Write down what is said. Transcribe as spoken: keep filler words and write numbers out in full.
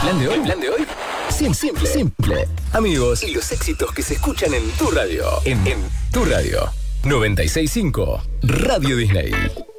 plan de hoy, el plan de hoy, simple, simple, simple. Amigos y los éxitos que se escuchan en tu radio. En, en tu radio. noventa y seis punto cinco Radio Disney.